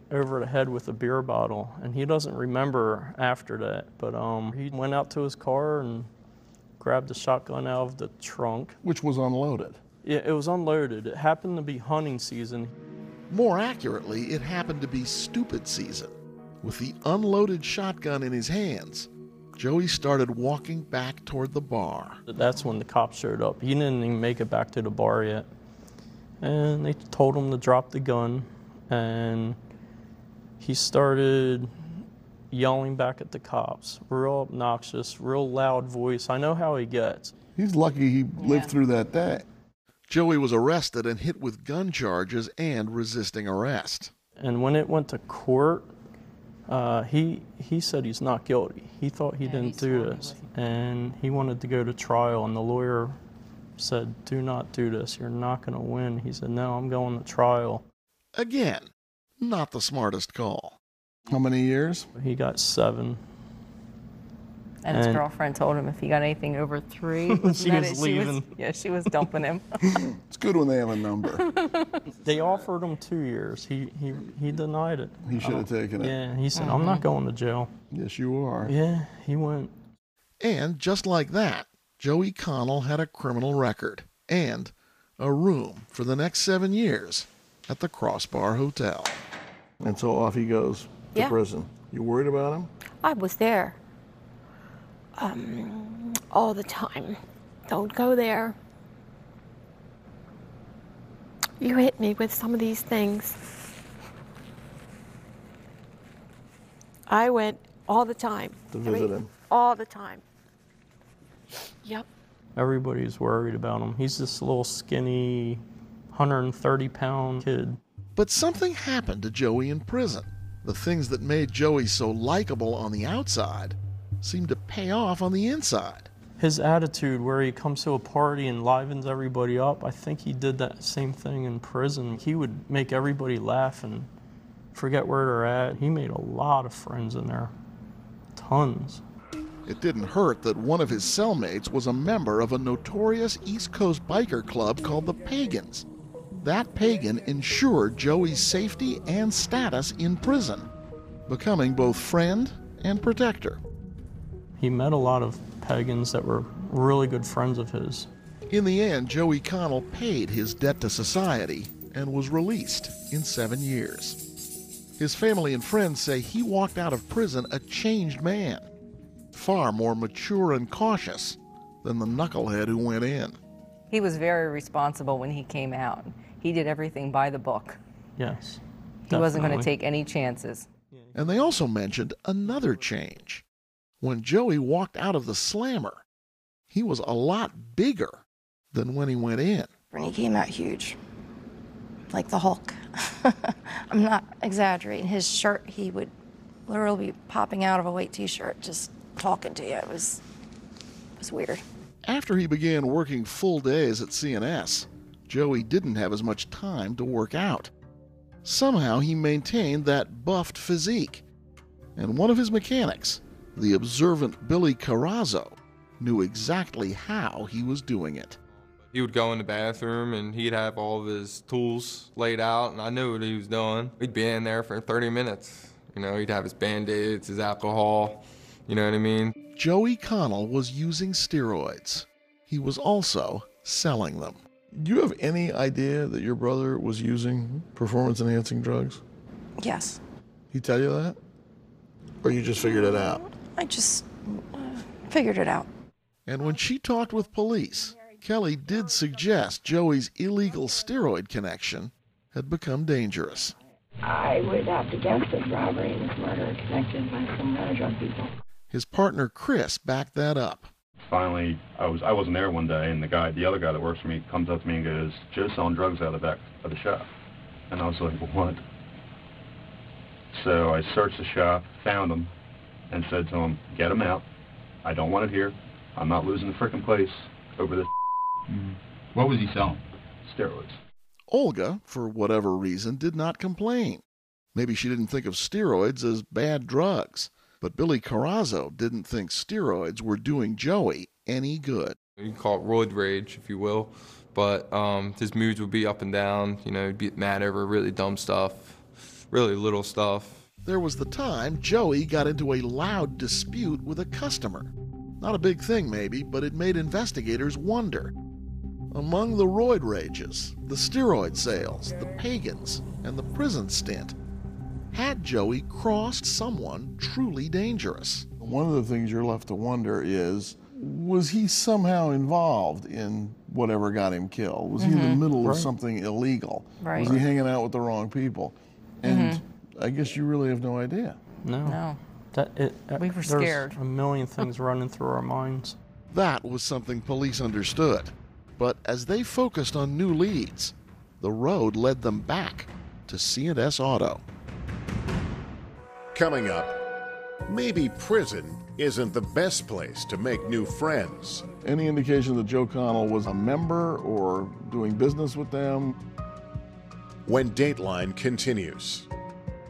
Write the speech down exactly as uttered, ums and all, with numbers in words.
over the head with a beer bottle, and he doesn't remember after that. But um, he went out to his car and grabbed the shotgun out of the trunk. Which was unloaded. Yeah, it was unloaded. It happened to be hunting season. More accurately, it happened to be stupid season. With the unloaded shotgun in his hands, Joey started walking back toward the bar. That's when the cops showed up. He didn't even make it back to the bar yet. And they told him to drop the gun, and he started yelling back at the cops. Real obnoxious, real loud voice. I know how he gets. He's lucky he lived Yeah. through that day. Joey was arrested and hit with gun charges and resisting arrest. And when it went to court, uh, he he said he's not guilty. He thought he Yeah, didn't he do swore he this. wasn't. And he wanted to go to trial, and the lawyer said, do not do this. You're not going to win. He said, no, I'm going to trial. Again, not the smartest call. How many years? He got seven. And his And- girlfriend told him if he got anything over three, wasn't She that was it? leaving. yeah, she was dumping him. It's good when they have a number. They offered him two years. He he he denied it. He should have taken it. Yeah, he said, I'm not going to jail. Yes, you are. Yeah, he went. And just like that, Joey Connell had a criminal record and a room for the next seven years at the Crossbar Hotel. And so off he goes to Yeah. prison. You worried about him? I was there um, all the time. Don't go there. You hit me with some of these things. I went all the time. To I visit mean, him. All the time. Yep. Everybody's worried about him. He's this little skinny, one hundred thirty pound kid. But something happened to Joey in prison. The things that made Joey so likable on the outside seemed to pay off on the inside. His attitude where he comes to a party and livens everybody up, I think he did that same thing in prison. He would make everybody laugh and forget where they're at. He made a lot of friends in there. Tons. It didn't hurt that one of his cellmates was a member of a notorious East Coast biker club called the Pagans. That pagan ensured Joey's safety and status in prison, becoming both friend and protector. He met a lot of pagans that were really good friends of his. In the end, Joey Connell paid his debt to society and was released in seven years. His family and friends say he walked out of prison a changed man, far more mature and cautious than the knucklehead who went in. He was very responsible when he came out. He did everything by the book. Yes. He wasn't going to definitely. take any chances. And they also mentioned another change. When Joey walked out of the slammer, he was a lot bigger than when he went in. And he came out huge, like the Hulk. I'm not exaggerating. His shirt, he would literally be popping out of a white t-shirt, just talking to you. It was, it was weird. After he began working full days at C N S, Joey didn't have as much time to work out. Somehow he maintained that buffed physique. And one of his mechanics, the observant Billy Carrazzo, knew exactly how he was doing it. He would go in the bathroom and he'd have all of his tools laid out, and I knew what he was doing. We'd be in there for thirty minutes. You know, he'd have his Band-Aids, his alcohol, you know what I mean? Joey Connell was using steroids. He was also selling them. Do you have any idea that your brother was using performance-enhancing drugs? Yes. He tell you that? Or you just figured it out? I just uh, figured it out. And when she talked with police, Kelly did suggest Joey's illegal steroid connection had become dangerous. I would opt against it. Robbery and murder connected by some other drug people. His partner Chris backed that up. Finally, I was I wasn't there one day, and the guy, the other guy that works for me, comes up to me and goes, "Joe's selling drugs out of the back of the shop," and I was like, "What?" So I searched the shop, found him, and said to him, "Get him out. I don't want it here. I'm not losing the frickin' place over this." Mm-hmm. What was he selling? Steroids. Olga, for whatever reason, did not complain. Maybe she didn't think of steroids as bad drugs. But Billy Carrazzo didn't think steroids were doing Joey any good. You can call it roid rage, if you will, but um, his moods would be up and down. You know, he'd be mad over really dumb stuff, really little stuff. There was the time Joey got into a loud dispute with a customer. Not a big thing maybe, but it made investigators wonder. Among the roid rages, the steroid sales, the pagans, and the prison stint, had Joey crossed someone truly dangerous? One of the things you're left to wonder is, was he somehow involved in whatever got him killed? Was mm-hmm. he in the middle right. of something illegal? Right. Was he hanging out with the wrong people? And mm-hmm. I guess you really have no idea. No. No. That it, uh, We were there's scared. a million things running through our minds. That was something police understood. But as they focused on new leads, the road led them back to C and S Auto. Coming up, maybe prison isn't the best place to make new friends. Any indication that Joe Connell was a member or doing business with them? When Dateline continues.